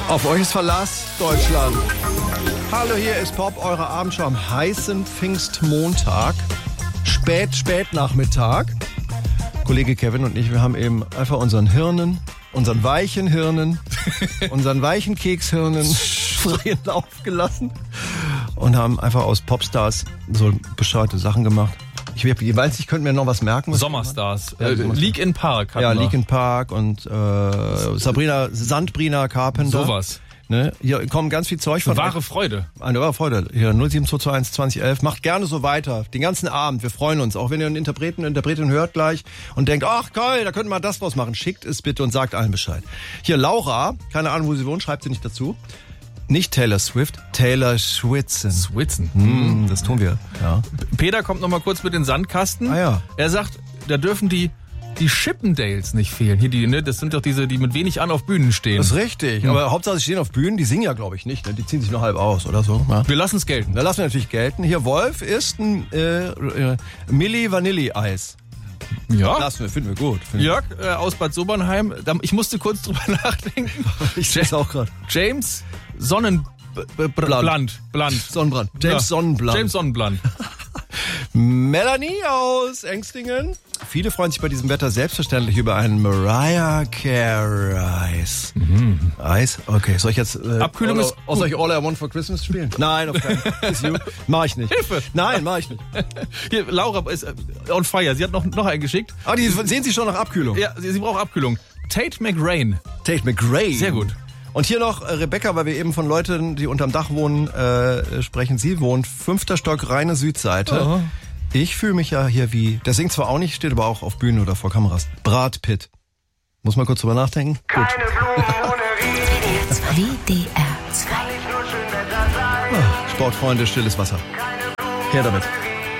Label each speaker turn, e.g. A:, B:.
A: Auf euch ist Verlass, Deutschland. Hallo, hier ist Pop, eure Abendschau am heißen Pfingstmontag. Spätnachmittag. Kollege Kevin und ich, wir haben eben einfach unseren weichen Hirnen, unseren weichen Kekshirnen freien Lauf gelassen und haben einfach aus Popstars so bescheuerte Sachen gemacht. Ich weiß, ich könnte mir noch was merken.
B: Sommerstars. Linkin Park.
A: Ja, Linkin Park und Sandbrina Carpenter.
B: Sowas.
A: Ne? Hier kommen ganz viel Zeug von.
B: Wahre Freude.
A: Eine wahre Freude. Hier 07221 2011. Macht gerne so weiter. Den ganzen Abend. Wir freuen uns. Auch wenn ihr einen Interpretin hört gleich und denkt, ach geil, da könnte man das draus machen. Schickt es bitte und sagt allen Bescheid. Hier Laura, keine Ahnung, wo sie wohnt, schreibt sie nicht dazu. Nicht Taylor Swift, Taylor Schwitzen.
B: Schwitzen.
A: Das tun wir. Ja.
B: Peter kommt noch mal kurz mit den Sandkasten.
A: Ah ja.
B: Er sagt, da dürfen die Chippendales nicht fehlen. Hier das sind doch diese, die mit wenig an auf Bühnen stehen.
A: Das ist richtig. Aber Hauptsache, sie stehen auf Bühnen, die singen ja, glaube ich, nicht. Ne? Die ziehen sich nur halb aus oder so. Ja.
B: Wir lassen es gelten.
A: Da lassen wir natürlich gelten. Hier, Wolf isst ein Milli Vanilli Eis.
B: Ja.
A: Lassen wir, finden wir gut.
B: Jörg aus Bad Sobernheim. Ich musste kurz drüber nachdenken.
A: Ich sehe es auch gerade.
B: James Sonnenbrand.
A: Sonnenbrand. James Sonnenbrand.
B: James Sonnenbrand.
A: Melanie aus Engstingen. Viele freuen sich bei diesem Wetter selbstverständlich über einen Mariah Carey Eis. Eis? Okay, soll ich jetzt
B: Abkühlung ist
A: soll ich All I Want for Christmas spielen? Nein, auf keinen Fall. Mach ich nicht.
B: Hilfe!
A: Nein, mach ich nicht.
B: Hier, Laura ist on fire. Sie hat noch einen geschickt.
A: Die sehen Sie schon nach Abkühlung.
B: Ja, sie braucht Abkühlung. Tate McRae.
A: Tate McRae.
B: Sehr gut.
A: Und hier noch Rebecca, weil wir eben von Leuten, die unterm Dach wohnen, sprechen. Sie wohnt 5. Stock, reine Südseite.
B: Oh.
A: Ich fühle mich ja hier wie, der singt zwar auch nicht, steht aber auch auf Bühnen oder vor Kameras. Brad Pitt. Muss mal kurz drüber nachdenken. Gut.
C: Keine Blumen ohne
D: WDR 2.
A: Sportfreunde, stilles Wasser. Her damit.